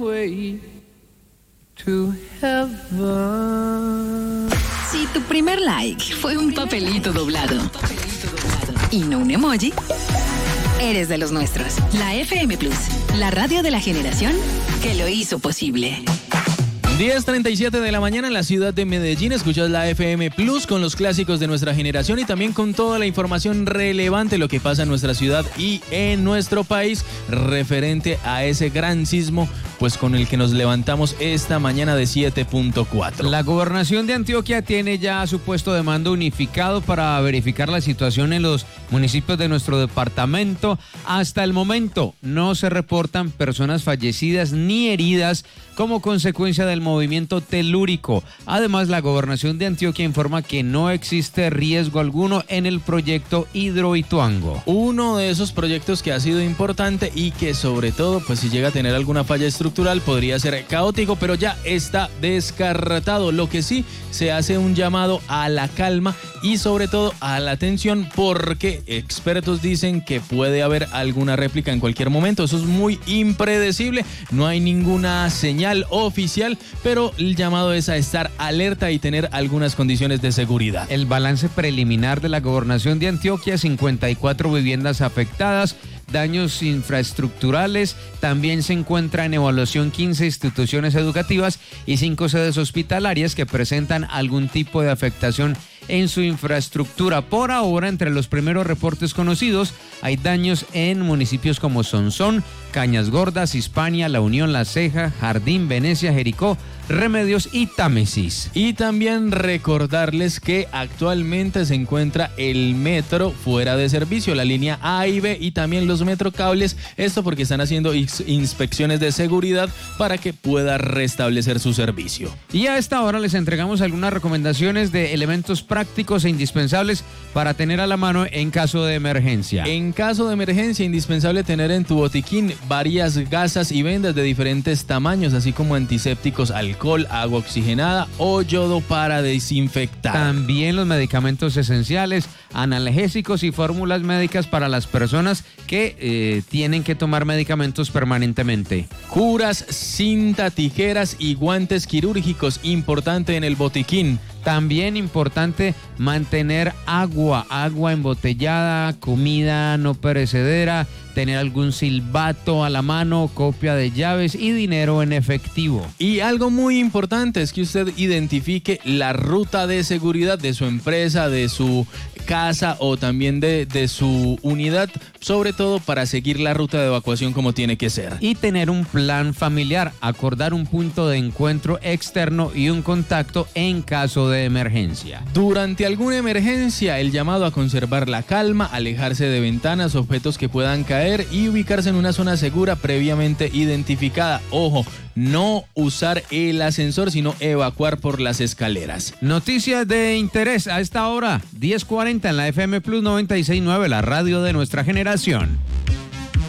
Way to heaven. Si tu primer like fue un papelito doblado y no un emoji, eres de los nuestros. La FM Plus, la radio de la generación que lo hizo posible. 10:37 de la mañana en la ciudad de Medellín. Escuchas la FM Plus con los clásicos de nuestra generación y también con toda la información relevante, lo que pasa en nuestra ciudad y en nuestro país referente a ese gran sismo, pues con el que nos levantamos esta mañana de 7.4. La gobernación de Antioquia tiene ya su puesto de mando unificado para verificar la situación en los municipios de nuestro departamento. Hasta el momento no se reportan personas fallecidas ni heridas como consecuencia del movimiento telúrico. Además, la gobernación de Antioquia informa que no existe riesgo alguno en el proyecto Hidroituango. Uno de esos proyectos que ha sido importante y que sobre todo, pues si llega a tener alguna falla estructural podría ser caótico, pero ya está descartado. Lo que sí, se hace un llamado a la calma y sobre todo a la atención, porque expertos dicen que puede haber alguna réplica en cualquier momento. Eso es muy impredecible, no hay ninguna señal oficial, pero el llamado es a estar alerta y tener algunas condiciones de seguridad. El balance preliminar de la gobernación de Antioquia: 54 viviendas afectadas, daños infraestructurales. También se encuentra en evaluación 15 instituciones educativas y 5 sedes hospitalarias que presentan algún tipo de afectación en su infraestructura. Por ahora, entre los primeros reportes conocidos, hay daños en municipios como Sonsón, Cañas Gordas, Hispania, La Unión, La Ceja, Jardín, Venecia, Jericó, Remedios y Támesis. Y también recordarles que actualmente se encuentra el metro fuera de servicio, la línea A y B y también los metrocables, esto porque están haciendo inspecciones de seguridad para que pueda restablecer su servicio. Y a esta hora les entregamos algunas recomendaciones de elementos prácticos e indispensables para tener a la mano en caso de emergencia. En caso de emergencia, indispensable tener en tu botiquín varias gasas y vendas de diferentes tamaños, así como antisépticos, alcohol, agua oxigenada o yodo para desinfectar. También los medicamentos esenciales, analgésicos y fórmulas médicas para las personas que tienen que tomar medicamentos permanentemente. Curas, cinta, tijeras y guantes quirúrgicos, importante en el botiquín. También importante mantener agua embotellada, comida no perecedera, tener algún silbato a la mano, copia de llaves y dinero en efectivo. Y algo muy importante es que usted identifique la ruta de seguridad de su empresa, de su casa o también de su unidad, sobre todo para seguir la ruta de evacuación como tiene que ser. Y tener un plan familiar, acordar un punto de encuentro externo y un contacto en caso de emergencia. Durante alguna emergencia, el llamado a conservar la calma, alejarse de ventanas, objetos que puedan caer y ubicarse en una zona segura previamente identificada. Ojo, no usar el ascensor, sino evacuar por las escaleras. Noticias de interés a esta hora, 10:40 en la FM Plus 96.9, la radio de nuestra generación.